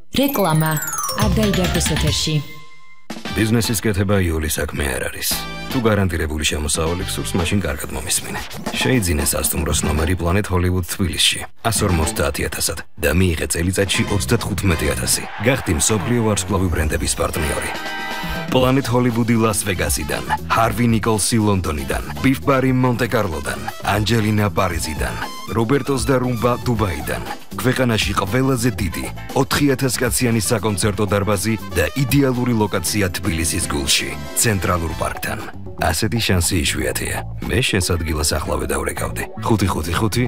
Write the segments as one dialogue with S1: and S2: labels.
S1: რეკლამა არ დაიგარდეს ეთერში.
S2: ბიზნესის კეთება იულის საქმე არ არის. თუ გარანტირებული შემოსავალი გსურს, მაშინ კარგად მომისმინე. შეიძინე სასტუმროს ნომერი Planet Hollywood თბილისში 150,000-ად და მიიღე წელიწადში 35,000. გახდი მსოფლიო ვარსკვლავი ბრენდების პარტნიორი. Planet Hollywood Las Vegas-იდან, Harvey Nicholsi ლონდონიდან, Biff Barry მონტე-კარლოდან, Angelina Paris-იდან, Robertos da Rumba დუბაიდან. ქვეყანაში ყველაზე დიდი 4,000 კაციანი საკონცერტო დარბაზი და იდეალური ლოკაცია თბილისის გულში, ცენტრალურ პარკთან. ასეთი შანსი იშვიათია. მე შენს ადგილას ახლავე დავრეკავდი. 555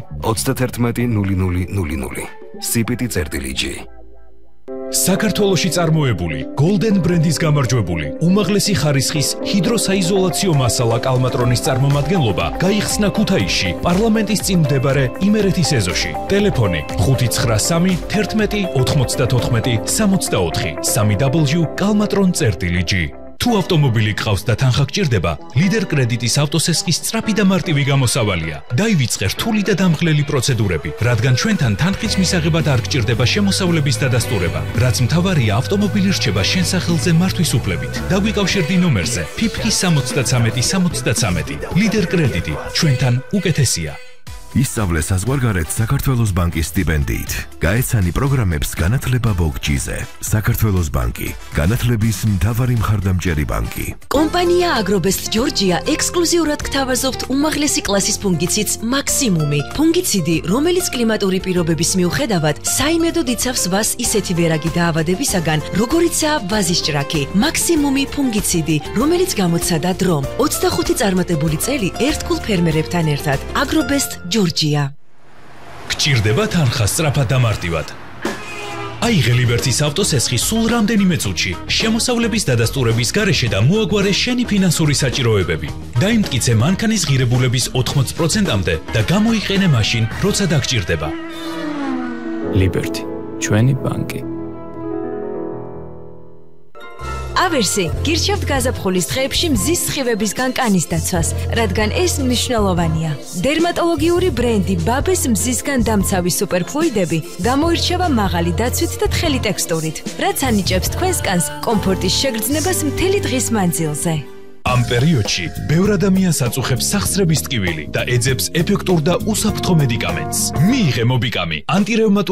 S2: 310000. CPT-G.
S3: საქართველოში წარმოებული Golden ბრენდის გამარჯვებული უმაღლესი ხარისხის ჰიდროსაიზოლაციო მასალა კალმატრონის წარმომადგენლობა გაიხსნა ქუთაისში პარლამენტის წინ მდებარე იმერეთის ეზოში. ტელეფონი 593 11 94 64 www.kalmatron.g. თუ ავტომობილი გყავს და თანხა გჭირდება, ლიდერ კრედიტის ავტოსესხის სწრაფი და მარტივი გამოსავალია. დაივიწყე რთული და დამხლელი პროცედურები, რადგან ჩვენთან თანხის მისაღებად არ გჭირდება შემოსავლების დადასტურება. რაც მთავარია, ავტომობილი რჩება შენ სახელზე მართვის უფლებით. დაგვიკავშირდი ნომერზე PIPK 73 ლიდერ კრედიტი, ჩვენთან უკეთესია.
S4: ისწავლე საზღვარგარეთ საქართველოს ბანკის სტიპენდიით. გაეცანი პროგრამებს განათლება ბოგჯიზე. საქართველოს ბანკი, განათლების მთავარი მხარდამჭერი ბანკი.
S5: კომპანია Agrobest Georgia ექსკლუზიურად გთავაზობთ უმაღლესი კლასის ფუნგიციდს მაქსიმუმი. ფუნგიციდი, რომელიც კლიმატური პირობების მიუხედავად საიმედოდ იცავს ვას ისეთი ვერაგი დაავადებისაგან, როგორიცაა ვაზის ჭრაქი. მაქსიმუმი ფუნგიციდი, რომელიც გამოცადა დრომ. 25 წარმატებული წელი ერთგულ ფერმერებთან ერთად. Agrobest Georgia.
S3: გჭირდება თანხა სწრაფად და მარტივად. აიღე ლიბერტის ავტოსესხი სულ რამდენიმე წუთში, შემოსავლების დადასტურების გარეშე და მოაგვარე შენი ფინანსური საჭიროებები. დაიმტკიცე მანქანის ღირებულების 80%-მდე და გამოიყენე მაშინ, როცა დაგჭირდება.
S6: ლიბერტი, ჩვენი ბანკი.
S5: ავერსი, გირჩევთ გაზაფხულის დღეებში მზის სხივებისგან კანის დაცვას, რადგან ეს მნიშვნელოვანია. დერმატოლოგიური ბრენდი ბაბეს მზისგან დამცავი სუპერფლუიდები გამოირჩევა მაღალი დაცვით და თხელი ტექსტურით, რაც ანიჭებს თქვენს კანს კომფორტის შეგრძნებას მთელი დღის მანძილზე.
S3: ამ პერიოდში ბევრ ადამიანს აწუხებს სახსრების ტკივილი და ეძებს ეფექტურ და უსაფრთხო მედიკამენტს. მიიღე მობიკამი, ანტირევმატული